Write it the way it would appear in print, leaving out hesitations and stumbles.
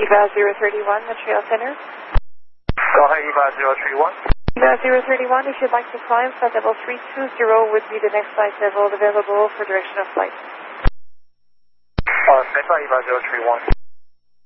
EVA 031, the Trail Center. Go ahead, EVA 031. EVA 031, if you'd like to climb, flight level 320 would be the next flight level available for direction of flight. Stand by, EVA 031.